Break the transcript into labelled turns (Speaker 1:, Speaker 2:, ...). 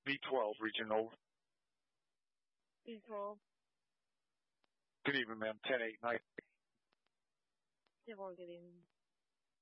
Speaker 1: V12, Regional.
Speaker 2: V12.
Speaker 1: Good evening, ma'am. 10-8-9.
Speaker 2: Yeah, good evening.